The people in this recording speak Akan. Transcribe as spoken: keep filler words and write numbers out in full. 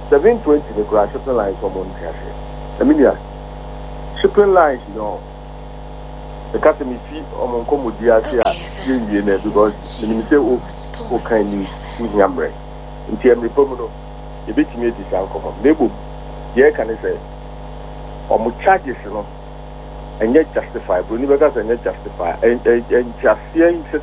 seven twenty the crash shipping lines from Montreal. I mean, yeah, shipping lines, you know, the customer fee on Moncomodia because you say, oh, can you use Yambre? In T M Republic, a bit me to sound common. Label, yeah, can I say, or more charges, you know, and yet justify, but never does and yet justify, and just saying.